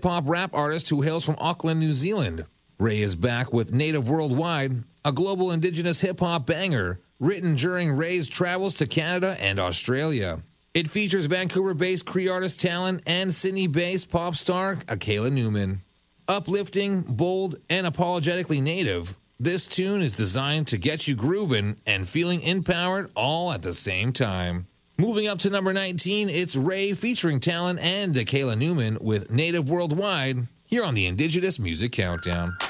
hip-hop rap artist who hails from Auckland, New Zealand. Ray is back with Native Worldwide, a global indigenous hip-hop banger written during Ray's travels to Canada and Australia. It features Vancouver-based Cree artist Talon and Sydney-based pop star Akela Newman. Uplifting, bold, and apologetically native, this tune is designed to get you grooving and feeling empowered all at the same time. Moving up to number 19, it's Ray featuring Talon and Akela Newman with Native Worldwide here on the Indigenous Music Countdown.